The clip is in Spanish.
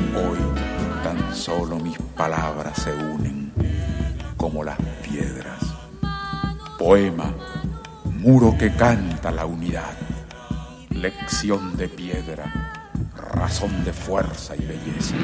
Hoy tan solo mis palabras se unen como las piedras. Poema, muro que canta la unidad. Lección de piedra, razón de fuerza y belleza.